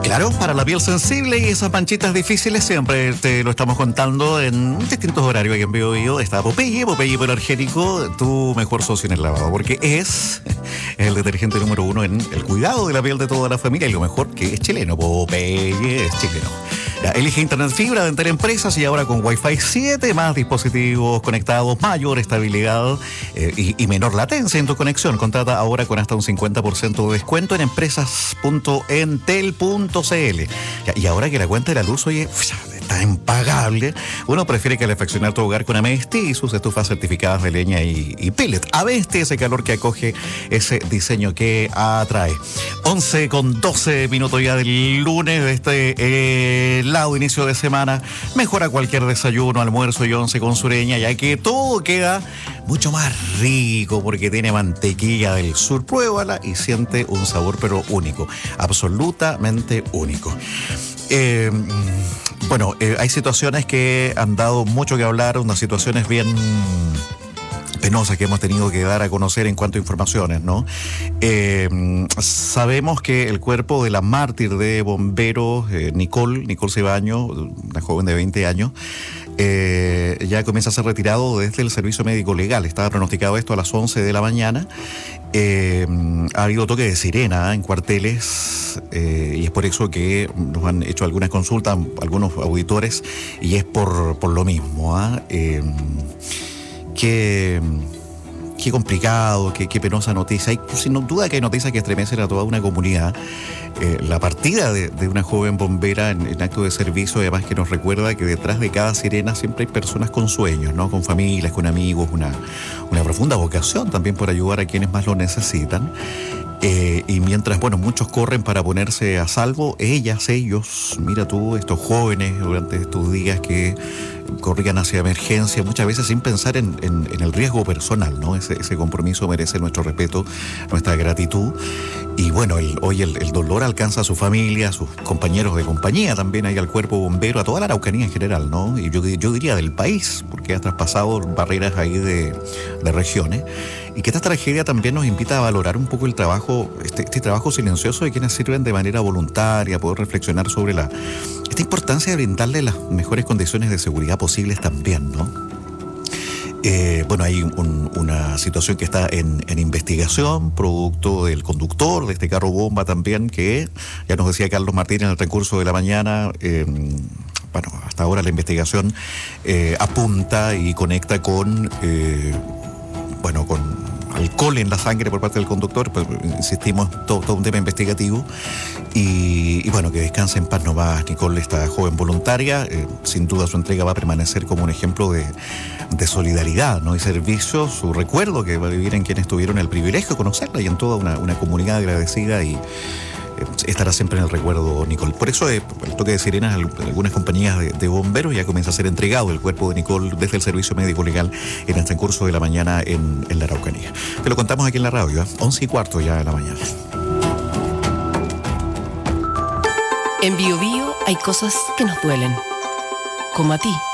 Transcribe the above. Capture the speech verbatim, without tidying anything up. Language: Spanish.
Claro, para la piel sensible y esas manchitas difíciles siempre te lo estamos contando en distintos horarios. Aquí en Bio Bio está Popeye, Popeye hipoalergénico, tu mejor socio en el lavado, porque es el detergente número uno en el cuidado de la piel de toda la familia y lo mejor que es chileno. Popeye es chileno. Ya, elige Internet Fibra de Enterempresas y ahora con Wi-Fi siete, más dispositivos conectados, mayor estabilidad eh, y, y menor latencia en tu conexión. Contrata ahora con hasta un cincuenta por ciento de descuento en empresas punto entel punto cl. Ya, y ahora que la cuenta de la luz, oye, está impagable, uno prefiere calefaccionar tu hogar con Amesti y sus estufas certificadas de leña y, y pellet. Amesti, ese calor que acoge, ese diseño que atrae. once con doce minutos ya del lunes de este eh, lado inicio de semana. Mejora cualquier desayuno, almuerzo y once con Sureña, ya que todo queda mucho más rico porque tiene mantequilla del sur. Pruébala y siente un sabor pero único, absolutamente único. Eh, bueno, eh, hay situaciones que han dado mucho que hablar, unas situaciones bien penosas que hemos tenido que dar a conocer en cuanto a informaciones, ¿no? Eh, sabemos que el cuerpo de la mártir de bomberos, eh, Nicole, Nicole Cebaño, una joven de veinte años, eh, ya comienza a ser retirado desde el servicio médico legal. Estaba pronosticado esto a las once de la mañana. Eh, ha habido toque de sirena en cuarteles eh, y es por eso que nos han hecho algunas consultas algunos auditores y es por, por lo mismo, ¿eh? Eh, Qué, qué complicado, qué, qué penosa noticia. Hay, sin duda que hay noticias que estremecen a toda una comunidad. Eh, la partida de, de una joven bombera en, en acto de servicio, además que nos recuerda que detrás de cada sirena siempre hay personas con sueños, ¿no? Con familias, con amigos, una, una profunda vocación también por ayudar a quienes más lo necesitan. Eh, y mientras, bueno, muchos corren para ponerse a salvo, ellas, ellos, mira tú, estos jóvenes durante estos días que corrían hacia emergencia, muchas veces sin pensar en, en, en el riesgo personal, ¿no? Ese, ese compromiso merece nuestro respeto, nuestra gratitud. Y bueno, el, hoy el, el dolor alcanza a su familia, a sus compañeros de compañía también, ahí al cuerpo bombero, a toda la Araucanía en general, ¿no? Y yo, yo diría del país, porque ha traspasado barreras ahí de, de regiones. Y que esta tragedia también nos invita a valorar un poco el trabajo, este, este trabajo silencioso de quienes sirven de manera voluntaria, poder reflexionar sobre la esta importancia de brindarle las mejores condiciones de seguridad posibles también, ¿no? Eh, bueno, hay un, una situación que está en, en investigación, producto del conductor de este carro bomba también, que ya nos decía Carlos Martín en el transcurso de la mañana. Eh, bueno, hasta ahora la investigación eh, apunta y conecta con, eh, bueno, con alcohol en la sangre por parte del conductor, pues insistimos, todo, todo un tema investigativo. Y, y bueno, que descanse en paz nomás Nicole, esta joven voluntaria. Eh, sin duda su entrega va a permanecer como un ejemplo de, de solidaridad, ¿no? Y servicio, su recuerdo que va a vivir en quienes tuvieron el privilegio de conocerla y en toda una, una comunidad agradecida y estará siempre en el recuerdo Nicole. Por eso eh, el toque de sirenas en algunas compañías de, de bomberos ya comienza a ser entregado el cuerpo de Nicole desde el servicio médico legal en el transcurso de la mañana en, en la Araucanía. Te lo contamos aquí en la radio, ¿eh? once y cuarto ya de la mañana. En Bio Bio hay cosas que nos duelen, como a ti.